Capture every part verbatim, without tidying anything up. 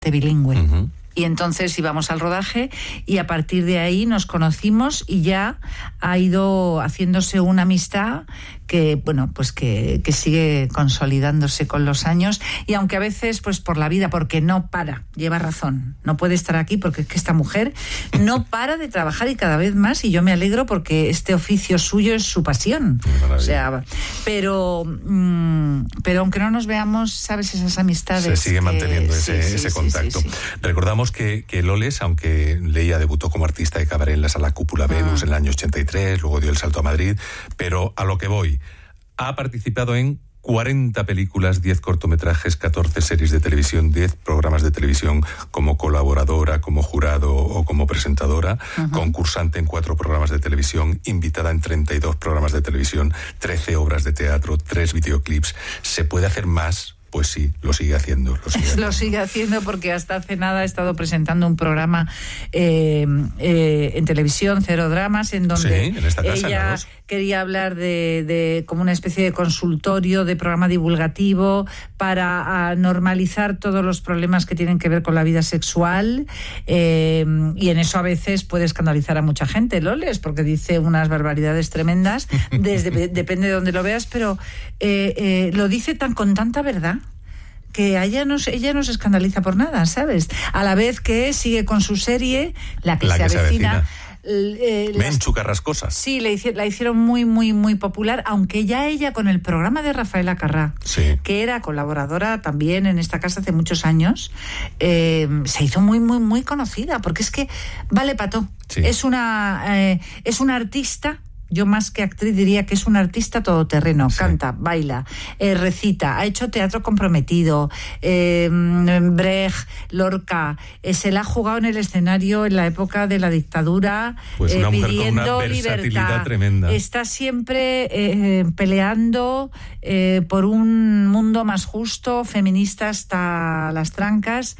bilingüe. Uh-huh. Y entonces íbamos al rodaje y a partir de ahí nos conocimos y ya ha ido haciéndose una amistad que, bueno, pues que, que sigue consolidándose con los años. Y aunque a veces, pues por la vida, porque no para, lleva razón, no puede estar aquí porque es que esta mujer no para de trabajar y cada vez más, y yo me alegro porque este oficio suyo es su pasión. O sea, pero, mmm, pero aunque no nos veamos, ¿sabes? Esas amistades. Se sigue que, manteniendo ese, sí, sí, ese sí, contacto. Sí, sí. Recordamos que, que Loles, aunque Leia debutó como artista de cabaret en la Sala Cúpula Venus ah. en el año ochenta y tres, luego dio el salto a Madrid, pero a lo que voy, ha participado en cuarenta películas, diez cortometrajes, catorce series de televisión, diez programas de televisión como colaboradora, como jurado o como presentadora, uh-huh. concursante en cuatro programas de televisión, invitada en treinta y dos programas de televisión, trece obras de teatro, tres videoclips. ¿Se puede hacer más? Pues sí, lo sigue haciendo. Lo sigue haciendo, lo sigue haciendo porque hasta hace nada ha estado presentando un programa eh, eh, en televisión, Cero Dramas, en donde sí, en esta casa, ella quería hablar de, de como una especie de consultorio, de programa divulgativo para a, normalizar todos los problemas que tienen que ver con la vida sexual, eh, y en eso a veces puede escandalizar a mucha gente, Loles, porque dice unas barbaridades tremendas, desde, depende de dónde lo veas, pero eh, eh, lo dice tan con tanta verdad que a ella no, ella no se escandaliza por nada, ¿sabes? A la vez que sigue con su serie, La que, la se, que avecina, se avecina. Eh, Menchu Carrascosas. Sí, la hicieron, la hicieron muy, muy, muy popular, aunque ya ella con el programa de Rafaela Carrà, sí. que era colaboradora también en esta casa hace muchos años, eh, se hizo muy, muy, muy conocida, porque es que vale pato. Sí. Es una, eh, es una artista. Yo más que actriz diría que es un artista todoterreno, sí. Canta, baila, eh, recita, ha hecho teatro comprometido, eh, Brecht, Lorca, eh, se la ha jugado en el escenario en la época de la dictadura, pues una eh, mujer pidiendo con una versatilidad libertad. Tremenda. Está siempre eh, peleando eh, por un mundo más justo, feminista hasta las trancas,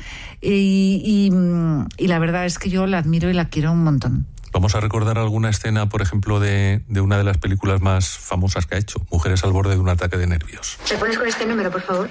y, y, y la verdad es que yo la admiro y la quiero un montón. Vamos a recordar alguna escena, por ejemplo, de, de una de las películas más famosas que ha hecho, Mujeres al borde de un ataque de nervios. ¿Me pones con este número, por favor?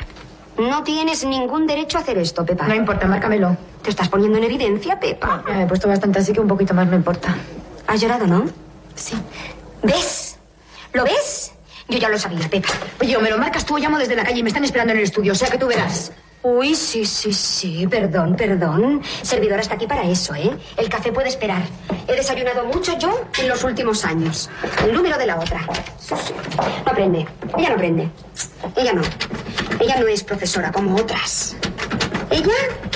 No tienes ningún derecho a hacer esto, Pepa. No importa, márcamelo. ¿Te estás poniendo en evidencia, Pepa? Ya me he puesto bastante, así que un poquito más no importa. ¿Has llorado, no? Sí. ¿Ves? ¿Lo ves? Yo ya lo sabía, Pepa. Oye, o me lo marcas tú o llamo desde la calle y me están esperando en el estudio, o sea que tú verás. Uy, sí, sí, sí, perdón, perdón. Servidora está aquí para eso, ¿eh? El café puede esperar. He desayunado mucho yo en los últimos años. El número de la otra. Sí, sí. No aprende, ella no aprende. Ella no. Ella no es profesora como otras. Ella...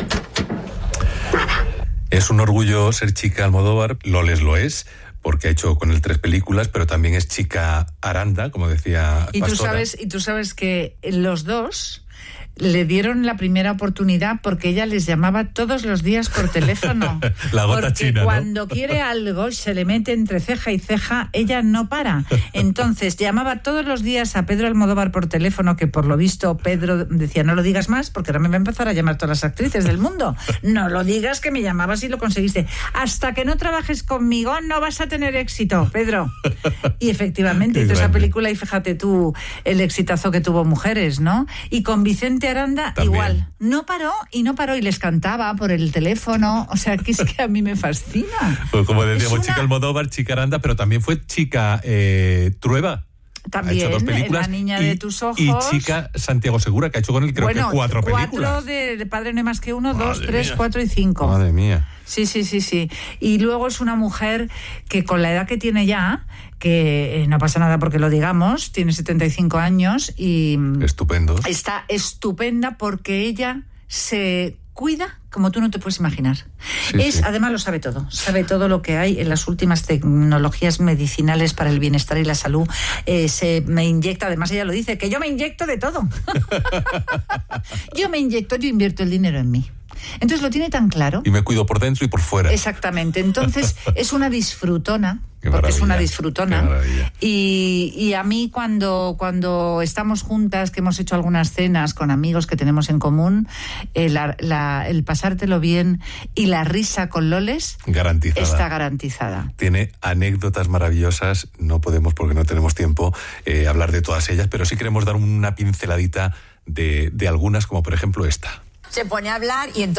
nada. Es un orgullo ser chica Almodóvar, Loles lo es, porque ha hecho con él tres películas, pero también es chica Aranda, como decía y Pastora. Tú sabes, y tú sabes que los dos le dieron la primera oportunidad porque ella les llamaba todos los días por teléfono. La gota porque china, ¿no? Cuando quiere algo, se le mete entre ceja y ceja, ella no para. Entonces, llamaba todos los días a Pedro Almodóvar por teléfono, que por lo visto Pedro decía, no lo digas más, porque ahora me va a empezar a llamar todas las actrices del mundo. No lo digas, que me llamabas y lo conseguiste. Hasta que no trabajes conmigo, no vas a tener éxito, Pedro. Y efectivamente, hizo esa película y fíjate tú el exitazo que tuvo Mujeres, ¿no? Y con Vicente Aranda también. Igual, no paró y no paró y les cantaba por el teléfono, o sea, que es que a mí me fascina. Pues como decíamos, una... chica Almodóvar, chica Aranda, pero también fue chica eh, Trueba. También, ha hecho dos películas, La niña y, de tus ojos. Y chica Santiago Segura, que ha hecho con él creo bueno, que cuatro, cuatro películas. Cuatro de, de Padre No hay más que uno, Madre dos, tres, mía. cuatro y cinco. Madre mía. Sí, sí, sí, sí. Y luego es una mujer que con la edad que tiene ya, que eh, no pasa nada porque lo digamos, tiene setenta y cinco años y... Estupendo. Está estupenda porque ella se cuida como tú no te puedes imaginar. Sí, es sí. Además lo sabe todo, sabe todo lo que hay en las últimas tecnologías medicinales para el bienestar y la salud. Eh, se me inyecta, además ella lo dice, que yo me inyecto de todo. yo me inyecto, yo invierto el dinero en mí. Entonces lo tiene tan claro. Y me cuido por dentro y por fuera. Exactamente. Entonces es una disfrutona. Qué porque maravilla, es una disfrutona. qué maravilla. Y, y a mí cuando, cuando estamos juntas, que hemos hecho algunas cenas con amigos que tenemos en común, eh, la, la, el pasártelo bien y la risa con Loles garantizada. Está garantizada. Tiene anécdotas maravillosas. No podemos, porque no tenemos tiempo, eh, hablar de todas ellas, pero sí queremos dar una pinceladita de, de algunas, como por ejemplo esta. se pone a hablar y entonces